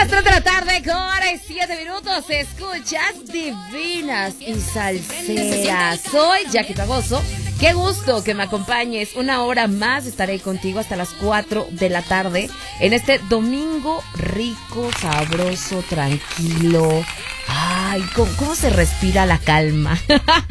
las 3 de la tarde, con 47 minutos, escuchas Divinas y Salseras. Soy Jackie Pagoso. Qué gusto que me acompañes. Una hora más estaré contigo hasta las 4 de la tarde en este domingo rico, sabroso, tranquilo. Ay, ¿cómo se respira la calma?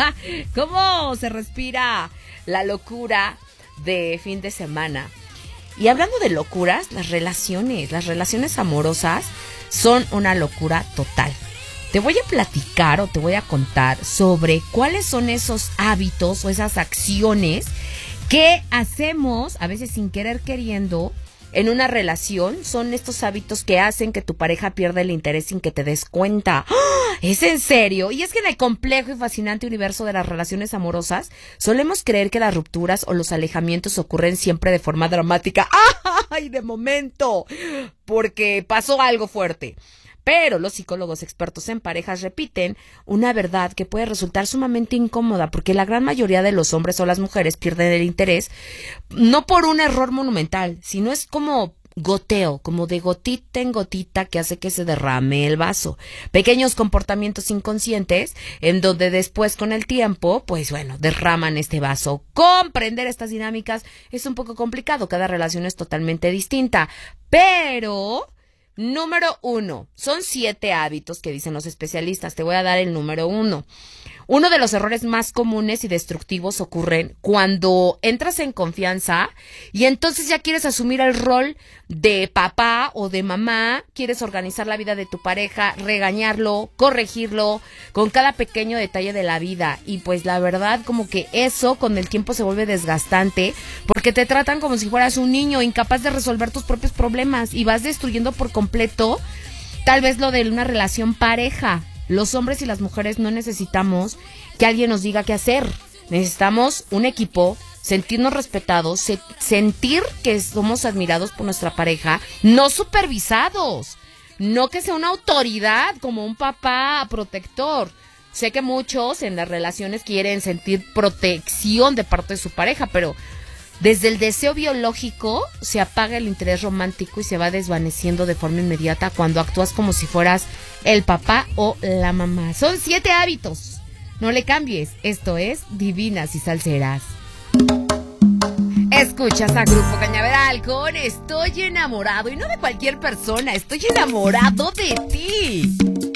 ¿Cómo se respira la locura de fin de semana? Y hablando de locuras, las relaciones amorosas son una locura total. Te voy a platicar o te voy a contar sobre cuáles son esos hábitos o esas acciones que hacemos, a veces sin querer queriendo, en una relación. Son estos hábitos que hacen que tu pareja pierda el interés sin que te des cuenta. ¡Ah! ¿Es en serio? Y es que en el complejo y fascinante universo de las relaciones amorosas, solemos creer que las rupturas o los alejamientos ocurren siempre de forma dramática. ¡Ay, de momento! Porque pasó algo fuerte. Pero los psicólogos expertos en parejas repiten una verdad que puede resultar sumamente incómoda, porque la gran mayoría de los hombres o las mujeres pierden el interés, no por un error monumental, sino es como goteo, como de gotita en gotita, que hace que se derrame el vaso. Pequeños comportamientos inconscientes en donde después, con el tiempo, pues bueno, derraman este vaso. Comprender estas dinámicas es un poco complicado, cada relación es totalmente distinta, pero... Número 1. Son 7 hábitos que dicen los especialistas. Te voy a dar el número 1. Uno de los errores más comunes y destructivos ocurren cuando entras en confianza y entonces ya quieres asumir el rol de papá o de mamá, quieres organizar la vida de tu pareja, regañarlo, corregirlo con cada pequeño detalle de la vida. Y pues la verdad, como que eso con el tiempo se vuelve desgastante, porque te tratan como si fueras un niño incapaz de resolver tus propios problemas y vas destruyendo por completo tal vez lo de una relación pareja. Los hombres y las mujeres no necesitamos que alguien nos diga qué hacer. Necesitamos un equipo, sentirnos respetados, sentir que somos admirados por nuestra pareja, no supervisados, no que sea una autoridad como un papá protector. Sé que muchos en las relaciones quieren sentir protección de parte de su pareja, pero desde el deseo biológico se apaga el interés romántico y se va desvaneciendo de forma inmediata cuando actúas como si fueras el papá o la mamá. Son 7 hábitos. No le cambies. Esto es Divinas y Salseras. Escuchas a Grupo Cañaveral con Estoy enamorado. Y no de cualquier persona, estoy enamorado de ti.